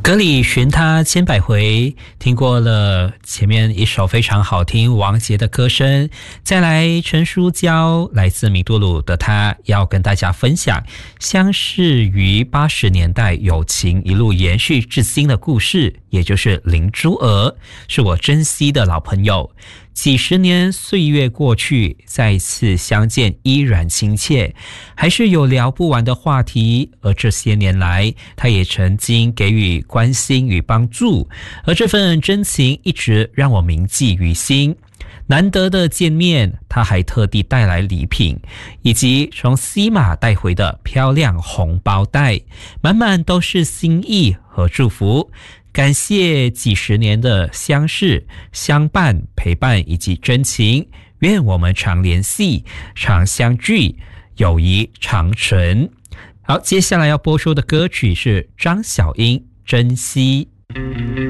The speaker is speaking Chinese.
歌里寻他千百回，听过了前面一首非常好听王杰的歌声，再来陈淑娇来自米杜鲁的他要跟大家分享相识于80年代友情一路延续至今的故事，也就是林珠儿，是我珍惜的老朋友。几十年岁月过去，再一次相见依然亲切，还是有聊不完的话题。而这些年来，他也曾经给予关心与帮助，而这份真情一直让我铭记于心。难得的见面，他还特地带来礼品，以及从西马带回的漂亮红包袋，满满都是心意和祝福。感谢几十年的相识、相伴、陪伴以及真情，愿我们常联系、常相聚，友谊长存。好，接下来要播出的歌曲是张小英《珍惜》。